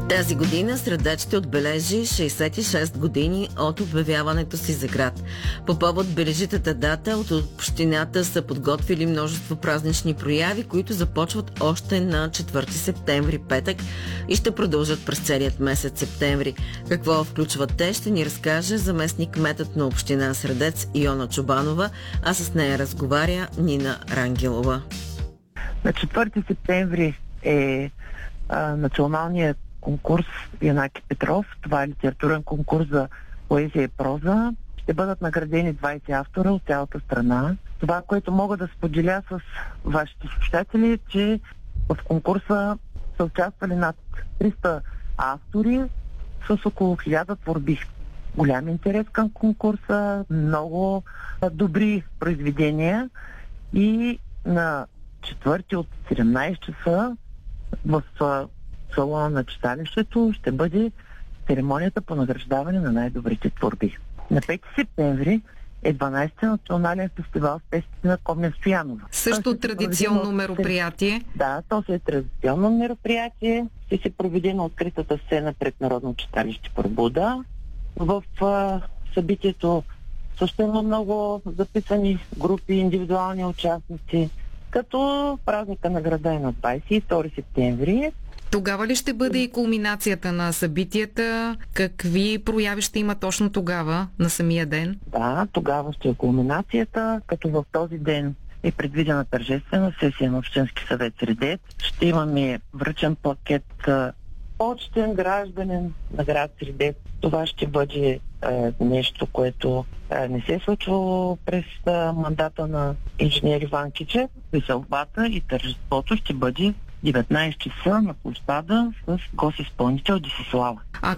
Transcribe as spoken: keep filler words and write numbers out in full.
Тази година Средец ще отбележи шейсет и шест години от обявяването си за град. По повод бележитата дата от общината са подготвили множество празнични прояви, които започват още на четвърти септември, петък, и ще продължат през целият месец септември. Какво включват те, ще ни разкаже заместник-кметът на община Средец Йона Чобанова, а с нея разговаря Нина Рангелова. На четвърти септември е а, националният конкурс Янаки Петров. Това е литературен конкурс за поезия и проза. Ще бъдат наградени двайсет автора от цялата страна. Това, което мога да споделя с вашите слушатели, е, че в конкурса са участвали над триста автори с около хиляда творби. Голям интерес към конкурса, много добри произведения и на четвърти от седемнайсет часа в салона на читалището ще бъде церемонията по награждаване на най-добрите творби. На пети септември е дванайсети национален фестивал с песните на Комня Стоянова. Също традиционно мероприятие? Да, то е традиционно мероприятие. Ще се проведе на откритата сцена пред Народно читалище Пърбуда. В а, събитието също има много записани групи, индивидуални участници, като празника на града е на двайсет и втори септември. Тогава ли ще бъде и кулминацията на събитията? Какви прояви ще има точно тогава, на самия ден? Да, тогава ще е кулминацията, като в този ден е предвидена тържествена сесия на Общински съвет Средец. Ще имаме връчен пакет почтен гражданин на град Средец. Това ще бъде е, нещо, което е, не се е случвало през е, мандата на инженер Иван Кичев. Веселбата и тържеството ще бъде деветнайсет часа на площада с госизпълнител Десислава. А